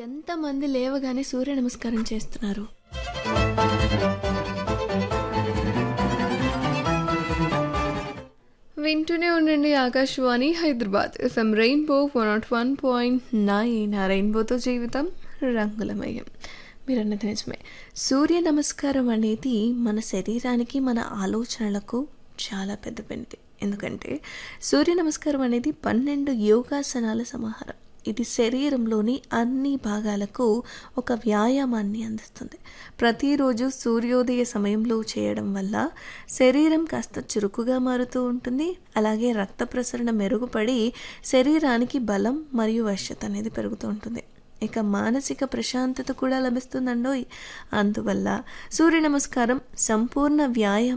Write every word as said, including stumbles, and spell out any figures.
ఎంతమంది లేవగానే సూర్య నమస్కారం చేస్తున్నారు? వింటూనే ఉండండి Akashvani Hyderabad FM rainbow one not one point nine. ఆ రెయిన్బోతో జీవితం రంగులమయం. మీరన్నది నిజమే. సూర్య నమస్కారం అనేది మన శరీరానికి, మన ఆలోచనలకు చాలా పెద్ద పెనిది. ఎందుకంటే సూర్య నమస్కారం అనేది పన్నెండు యోగాసనాల సమాహారం. ఇది శరీరంలోని అన్ని భాగాలకు ఒక వ్యాయామాన్ని అందిస్తుంది. ప్రతిరోజు సూర్యోదయ సమయంలో చేయడం వల్ల శరీరం కాస్త చురుకుగా మారుతూ ఉంటుంది. అలాగే రక్త ప్రసరణ మెరుగుపడి శరీరానికి బలం మరియు వశ్యత అనేది పెరుగుతూ ఉంటుంది. ఇక మానసిక ప్రశాంతత కూడా లభిస్తుందండోయ్. అందువల్ల సూర్య నమస్కారం సంపూర్ణ వ్యాయామం